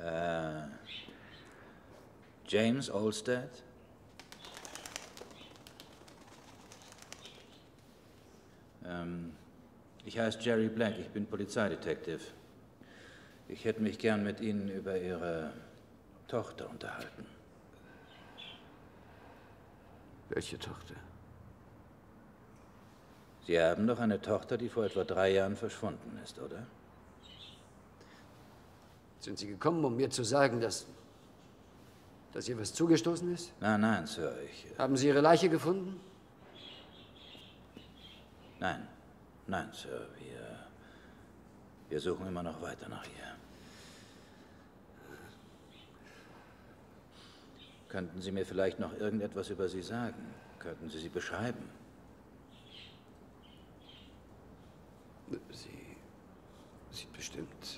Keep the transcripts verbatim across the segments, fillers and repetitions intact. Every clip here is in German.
Äh, James Olstead? Ähm, ich heiße Jerry Black, ich bin Polizeidetektiv. Ich hätte mich gern mit Ihnen über Ihre Tochter unterhalten. Welche Tochter? Sie haben doch eine Tochter, die vor etwa drei Jahren verschwunden ist, oder? Sind Sie gekommen, um mir zu sagen, dass... dass ihr was zugestoßen ist? Nein, nein, Sir, ich... Haben Sie Ihre Leiche gefunden? Nein, nein, Sir, wir... wir suchen immer noch weiter nach ihr. Könnten Sie mir vielleicht noch irgendetwas über sie sagen? Könnten Sie sie beschreiben? Sie... sieht bestimmt...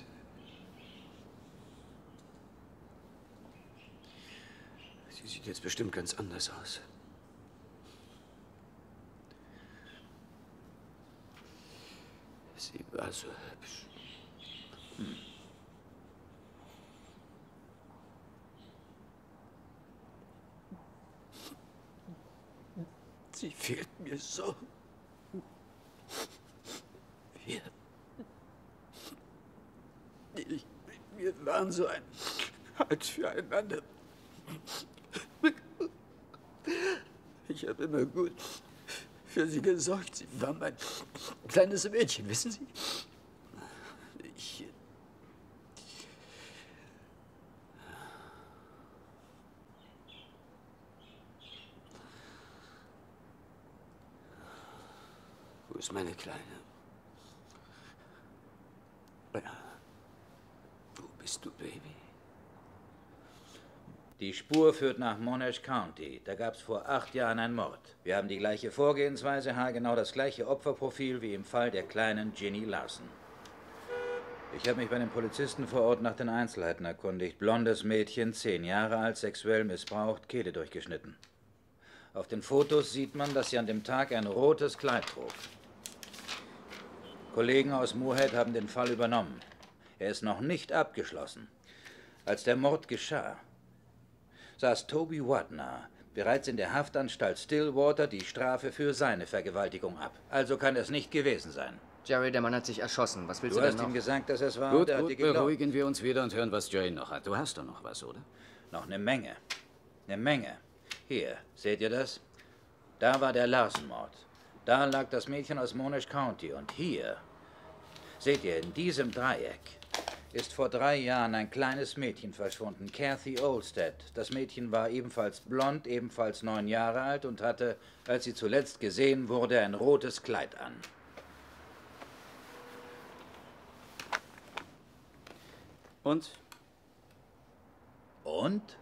Sie sieht jetzt bestimmt ganz anders aus. Sie war so hübsch. Hm. Sie fehlt mir so. Wir... Ich, wir waren so ein Halt füreinander. Ich habe immer gut für sie gesorgt. Sie war mein kleines Mädchen, wissen Sie? Ich... Wo ist meine Kleine? Wo bist du, Baby? Die Spur führt nach Monash County. Da gab es vor acht Jahren einen Mord. Wir haben die gleiche Vorgehensweise, haargenau das gleiche Opferprofil wie im Fall der kleinen Ginny Larson. Ich habe mich bei den Polizisten vor Ort nach den Einzelheiten erkundigt. Blondes Mädchen, zehn Jahre alt, sexuell missbraucht, Kehle durchgeschnitten. Auf den Fotos sieht man, dass sie an dem Tag ein rotes Kleid trug. Kollegen aus Moorhead haben den Fall übernommen. Er ist noch nicht abgeschlossen. Als der Mord geschah, saß Toby Wadner bereits in der Haftanstalt Stillwater die Strafe für seine Vergewaltigung ab. Also kann es nicht gewesen sein. Jerry, der Mann hat sich erschossen. Was willst Du du denn hast noch? ihm gesagt, dass es war. Gut, der hat gut, dir geglaubt. beruhigen wir uns wieder und hören, was Jerry noch hat. Du hast doch noch was, oder? Noch eine Menge. Eine Menge. Hier, seht ihr das? Da war der Larson-Mord. Da lag das Mädchen aus Monash County. Und hier, seht ihr, in diesem Dreieck ist vor drei Jahren ein kleines Mädchen verschwunden, Kathy Olstead. Das Mädchen war ebenfalls blond, ebenfalls neun Jahre alt und hatte, als sie zuletzt gesehen wurde, ein rotes Kleid an. Und? Und?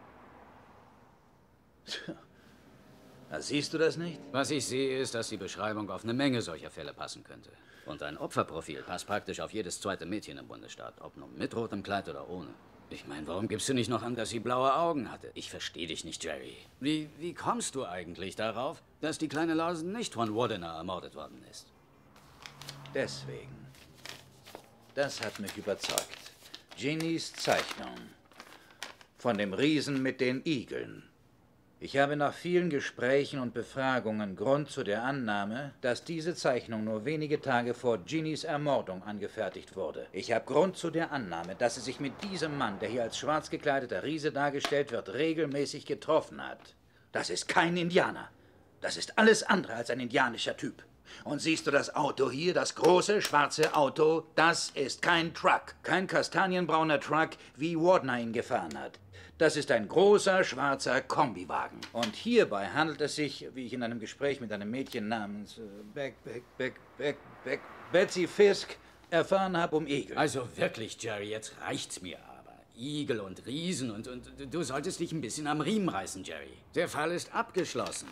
Na, siehst du das nicht? Was ich sehe, ist, dass die Beschreibung auf eine Menge solcher Fälle passen könnte. Und ein Opferprofil passt praktisch auf jedes zweite Mädchen im Bundesstaat, ob nun mit rotem Kleid oder ohne. Ich meine, warum gibst du nicht noch an, dass sie blaue Augen hatte? Ich verstehe dich nicht, Jerry. Wie, wie kommst du eigentlich darauf, dass die kleine Larson nicht von Wadner ermordet worden ist? Deswegen. Das hat mich überzeugt. Ginnys Zeichnung von dem Riesen mit den Igeln. Ich habe nach vielen Gesprächen und Befragungen Grund zu der Annahme, dass diese Zeichnung nur wenige Tage vor Ginnys Ermordung angefertigt wurde. Ich habe Grund zu der Annahme, dass sie sich mit diesem Mann, der hier als schwarz gekleideter Riese dargestellt wird, regelmäßig getroffen hat. Das ist kein Indianer. Das ist alles andere als ein indianischer Typ. Und siehst du das Auto hier, das große schwarze Auto? Das ist kein Truck. Kein kastanienbrauner Truck, wie Wadner ihn gefahren hat. Das ist ein großer, schwarzer Kombiwagen. Und hierbei handelt es sich, wie ich in einem Gespräch mit einem Mädchen namens äh, Beck, Beck, Beck, Beck, Beck, Betsy Fisk erfahren habe, um Igel. Also wirklich, Jerry, jetzt reicht's mir aber. Igel und Riesen und, und du solltest dich ein bisschen am Riemen reißen, Jerry. Der Fall ist abgeschlossen.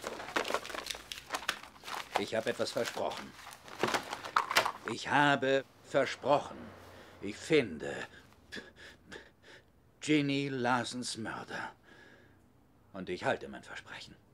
Ich habe etwas versprochen. Ich habe versprochen. Ich finde Ginny Larsons Mörder. Und ich halte mein Versprechen.